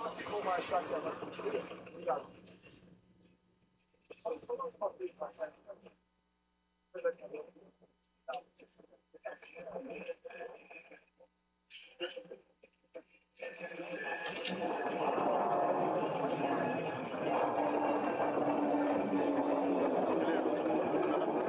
Ficou mais chateado contigo? Obrigado. Olha só, nós passamos passagem.